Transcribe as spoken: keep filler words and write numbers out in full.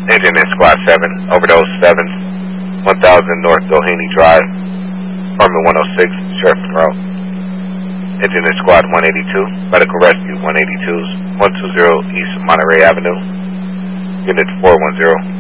Engine in Squad seven, overdose seven, one thousand North Doheny Drive, Department one oh six, Sheriff Monroe. Engine in Squad one eighty-two, Medical Rescue one eighty-twos, one twenty East Monterey Avenue, Unit four one zero.